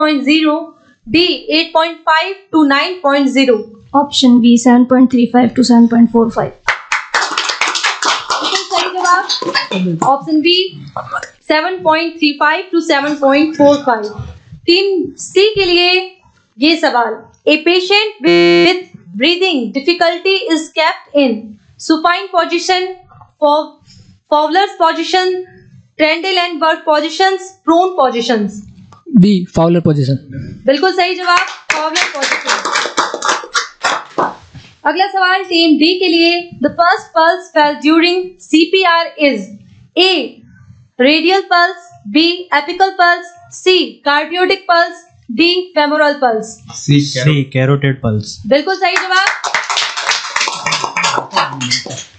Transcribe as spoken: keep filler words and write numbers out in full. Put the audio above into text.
Point zero, D eight point five to nine point zero. Option B seven point three five to seven point four five. सही जवाब option B seven point three five to seven point four five. Team सी के लिए ये सवाल, a patient with breathing difficulty is kept in supine position, फॉवलर्स position, ट्रेंडल and bird positions, prone positions. B Fowler position. बिल्कुल सही जवाब, Fowler position. अगला सवाल team D के लिए, the first pulse felt during CPR is a radial pulse, B apical pulse, C कार्डियोटिक pulse, D femoral pulse. C carotid pulse. बिल्कुल सही जवाब।